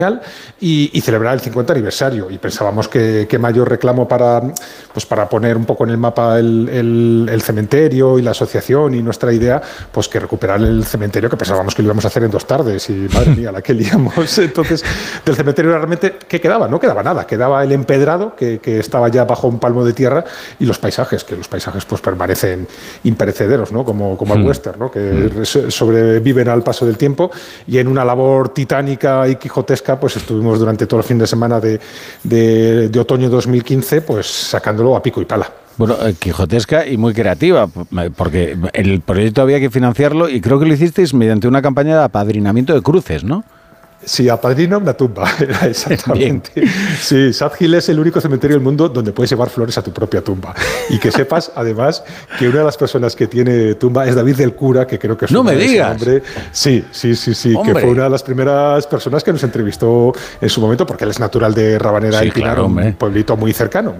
y celebrar el 50 aniversario. Y pensábamos que mayor reclamo para poner un poco en el mapa el cementerio y la asociación y nuestra idea, pues que recuperar el cementerio, que pensábamos que lo íbamos a hacer en 2 tardes y madre mía, la que liamos. Entonces, del cementerio realmente, ¿qué quedaba? No quedaba nada, quedaba el empedrado que estaba ya bajo un palmo de tierra y los paisajes, que los paisajes pues permanecen imperecederos, ¿no? Como el western, ¿no? Que sobreviven al paso del tiempo, y en una labor titánica y quijotesca pues estuvimos durante todo el fin de semana de otoño 2015 pues sacándolo a pico y pala. Bueno, quijotesca y muy creativa, porque el proyecto había que financiarlo y creo que lo hicisteis mediante una campaña de apadrinamiento de cruces, ¿no? Sí, apadrino una tumba, era exactamente. Sí, Sad Hill es el único cementerio del mundo donde puedes llevar flores a tu propia tumba. Y que sepas, además, que una de las personas que tiene tumba es David del Cura, que creo que es ¡no me digas! Hombre. Sí, ¡hombre! Que fue una de las primeras personas que nos entrevistó en su momento, porque él es natural de Rabanera y Pinar, un pueblito muy cercano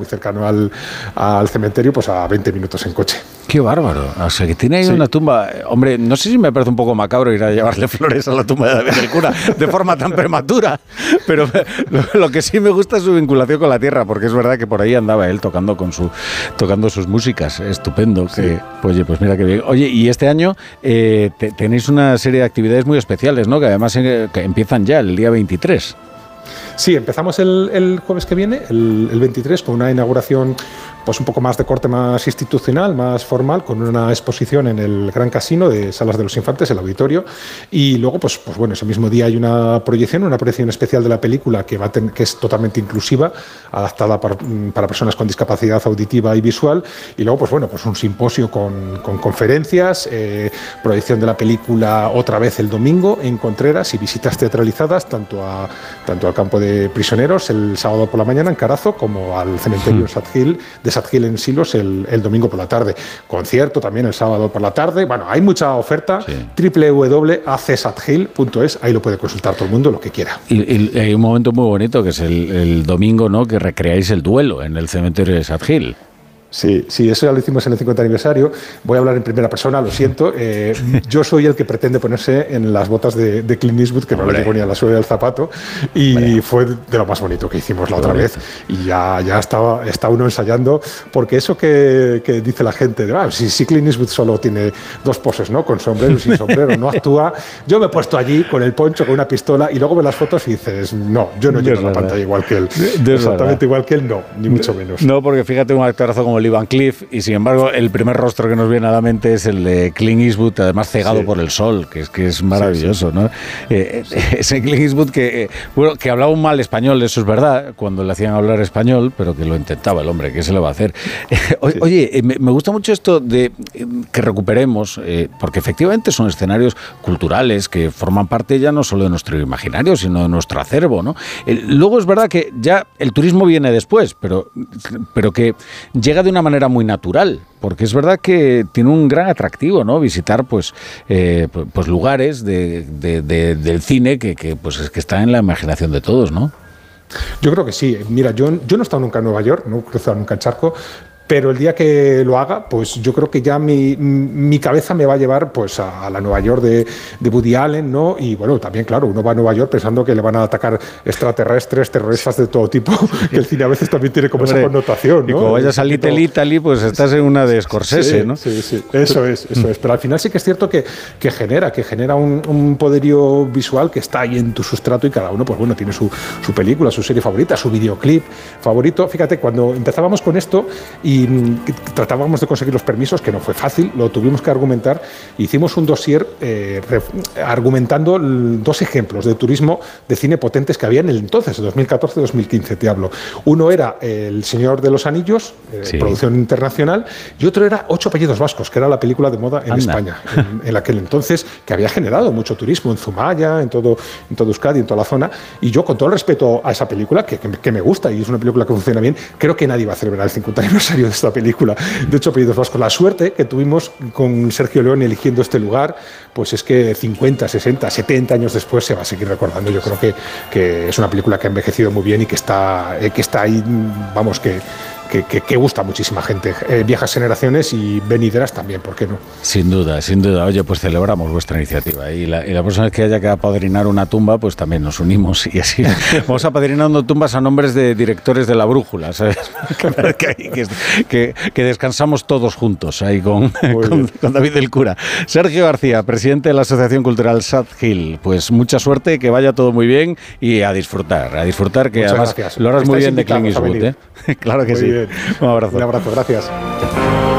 al cementerio, pues a 20 minutos en coche. ¡Qué bárbaro! O sea, que tiene ahí una tumba. Hombre, no sé si me parece un poco macabro ir a llevarle flores a la tumba de David del Cura de forma tan prematura, pero lo que sí me gusta es su vinculación con la tierra, porque es verdad que por ahí andaba él tocando sus músicas. Estupendo. Sí. Oye, pues mira qué bien. Oye, y este año tenéis una serie de actividades muy especiales, ¿no? Que además que empiezan ya el día 23. Sí, empezamos el jueves que viene, el 23, con una inauguración pues un poco más de corte más institucional, más formal, con una exposición en el Gran Casino de Salas de los Infantes, el auditorio, y luego pues bueno, ese mismo día hay una proyección especial de la película que es totalmente inclusiva, adaptada para personas con discapacidad auditiva y visual, y luego pues un simposio con conferencias, proyección de la película otra vez el domingo en Contreras y visitas teatralizadas tanto al campo de prisioneros el sábado por la mañana en Carazo como al cementerio de Sad Hill en Silos el domingo por la tarde. Concierto también el sábado por la tarde. Bueno, hay mucha oferta. Sí. www.acsadhill.es, ahí lo puede consultar todo el mundo, lo que quiera. Y hay un momento muy bonito que es el domingo, ¿no? Que recreáis el duelo en el cementerio de Sad Hill. Sí, eso ya lo hicimos en el 50 aniversario. Voy a hablar en primera persona, lo siento. Yo soy el que pretende ponerse en las botas de Clint Eastwood, que no le llegó ni a la suela del zapato, y fue de lo más bonito que hicimos la otra vez. Y ya está uno ensayando, porque eso que dice la gente, si Clint Eastwood solo tiene 2 poses, ¿no? Con sombrero y sin sombrero, no actúa. Yo me he puesto allí con el poncho, con una pistola, y luego ves las fotos y dices, no, yo no lleno la pantalla igual que él. Exactamente igual que él, no, ni mucho menos. No, porque fíjate, un actorazo como Lee Van Cleef, y sin embargo el primer rostro que nos viene a la mente es el de Clint Eastwood, además cegado por el sol, que es maravilloso, ¿no? Ese Clint Eastwood que hablaba un mal español, eso es verdad, cuando le hacían hablar español, pero que lo intentaba el hombre, ¿qué se le va a hacer? Oye, me gusta mucho esto de que recuperemos, porque efectivamente son escenarios culturales que forman parte ya no solo de nuestro imaginario, sino de nuestro acervo, ¿no? Luego es verdad que ya el turismo viene después, pero que llega de una manera muy natural, porque es verdad que tiene un gran atractivo, ¿no? Visitar pues lugares del cine que están en la imaginación de todos, ¿no? Yo creo que sí. Mira, yo no he estado nunca en Nueva York, no he cruzado nunca el charco, pero el día que lo haga, pues yo creo que ya mi cabeza me va a llevar pues a la Nueva York de Woody Allen, ¿no? Y bueno, también, claro, uno va a Nueva York pensando que le van a atacar extraterrestres, terroristas de todo tipo, que el cine a veces también tiene como esa connotación, ¿no? Y como vayas a Little Italy, pues estás en una de Scorsese, ¿no? Sí, eso es. Pero al final sí que es cierto que genera un poderío visual que está ahí en tu sustrato, y cada uno, pues bueno, tiene su película, su serie favorita, su videoclip favorito. Fíjate, cuando empezábamos con esto y tratábamos de conseguir los permisos, que no fue fácil, lo tuvimos que argumentar. Hicimos un dossier argumentando 2 ejemplos de turismo de cine potentes que había en el entonces, 2014-2015 te hablo. Uno era El Señor de los Anillos, producción internacional, y otro era 8 apellidos vascos, que era la película de moda en España, en aquel entonces, que había generado mucho turismo en Zumaya, en todo Euskadi, en toda la zona. Y yo, con todo el respeto a esa película, que me gusta y es una película que funciona bien, creo que nadie va a celebrar el 50 aniversario de esta película de 8 apellidos vascos. La suerte que tuvimos con Sergio Leone eligiendo este lugar, pues es que 50, 60, 70 años después se va a seguir recordando. Yo creo que es una película que ha envejecido muy bien y que está ahí, vamos, que que gusta a muchísima gente, viejas generaciones y venideras también, ¿por qué no? Sin duda, sin duda. Oye, pues celebramos vuestra iniciativa y la próxima vez que haya que apadrinar una tumba, pues también nos unimos y así vamos apadrinando tumbas a nombres de directores de La Brújula, ¿sabes? que descansamos todos juntos ahí con David del Cura. Sergio García, presidente de la Asociación Cultural Sad Hill, pues mucha suerte, que vaya todo muy bien y a disfrutar que muchas además gracias. Lo harás muy bien de Clint Eastwood, ¿eh? Claro que muy sí. Bien. Un abrazo. Un abrazo, gracias.